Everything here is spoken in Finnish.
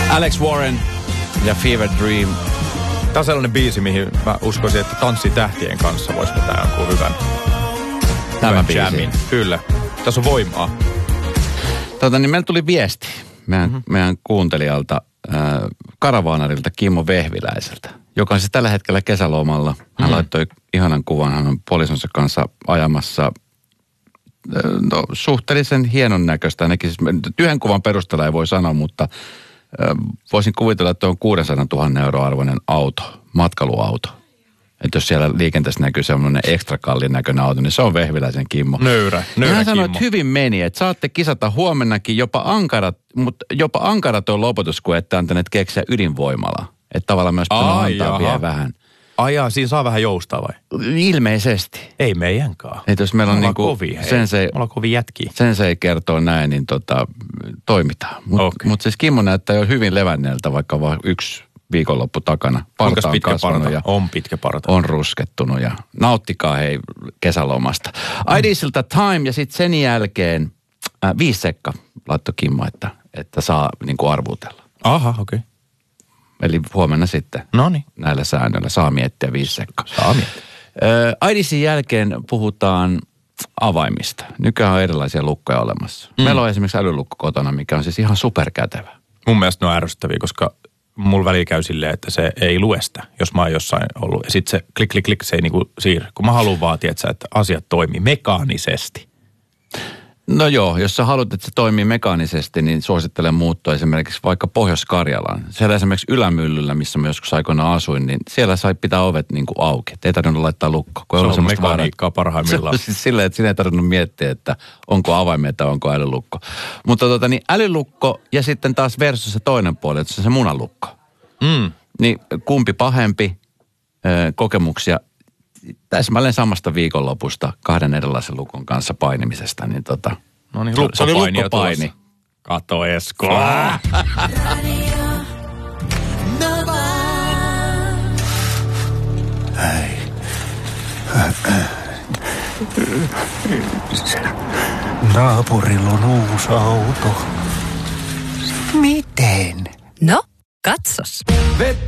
Alex Warren ja Fever Dream. Tämä on sellainen biisi, mihin mä uskoisin, että Tanssi tähtien kanssa voisi vetää jonkun hyvän jamin. Kyllä. Tässä on voimaa. Niin meillä tuli viesti meidän kuuntelijalta, karavaanarilta Kimmo Vehviläiseltä, joka on siis tällä hetkellä kesälomalla. Hän laittoi ihanan kuvan, hän on puolisonsa kanssa ajamassa suhteellisen hienon näköistä. Ainakin siis yhden kuvan perusteella ei voi sanoa, mutta voisin kuvitella, että on 600 000 euroa arvoinen auto, matkailuauto. Että jos siellä liikenteessä näkyy semmoinen ekstra kallin näköinen auto, niin se on Vehviläisen Kimmo. Nöyrä hän sanoi, Kimmo. että hyvin meni, että saatte kisata huomennakin mutta jopa ankarat on loputus, kun ette antaneet keksiä ydinvoimalla. Että tavallaan myös antaa vielä vähän. Siinä saa vähän joustaa vai? Ilmeisesti. Ei meidänkaan. Että jos meillä on niinku ollaan kovin jätkiä. Sensei kertoo näin, niin toimitaan. Mutta siis Kimmo näyttää jo hyvin levänneeltä, vaikka vain yksi viikonloppu takana. Parta on kasvanut ja on pitkä parta. On ruskettunut ja nauttikaa hei kesälomasta. Aidisilta Time ja sitten sen jälkeen 5 sekka laittoi Kimmo, että saa niinku arvutella. Aha, okei. Okay. Eli huomenna sitten Noniin. Näillä säännöillä saa miettiä 5 sekkaa. Saa miettiä. Aidisin jälkeen puhutaan avaimista. Nykyään on erilaisia lukkoja olemassa. Meillä on esimerkiksi älylukko kotona, mikä on siis ihan superkätevä. Mun mielestä ne on ärsyttäviä, koska mulla väliin käy silleen, että se ei lue sitä, jos mä oon jossain ollut. Ja sitten se klik, se ei niinku siirry. Kun mä haluan vaatia, että asiat toimii mekaanisesti. No joo, jos sä haluat, että se toimii mekaanisesti, niin suosittelen muuttua esimerkiksi vaikka Pohjois-Karjalaan. Siellä esimerkiksi Ylämyllyllä, missä mä joskus aikoinaan asuin, niin siellä sai pitää ovet niin kuin auki. Ei tarvinnut laittaa lukko. Se on mekaniikkaa parhaimmillaan. Se siis silleen, että sinä ei tarvinnut miettiä, että onko avaimia tai onko älylukko. Mutta niin älylukko ja sitten taas versus se toinen puoli, että se on se munalukko. Niin kumpi pahempi kokemuksia täsmälleen samasta viikonlopusta 2 erilaisen lukon kanssa painimisesta, niin no niin, se oli lukkopaini. Kato Esko. Naapurilla on uusi auto. Miten? No, katsos.